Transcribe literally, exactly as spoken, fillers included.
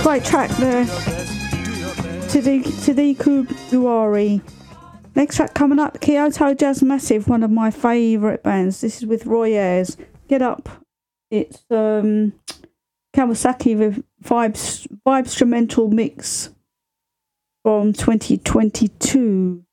Great track there. Tadiku Buari. Next track coming up, Kyoto Jazz Massive, one of my favourite bands. This is with Roy Ayers. Get Up. It's um, Kawasaki with Vibes, Vibes Instrumental Mix from twenty twenty-two.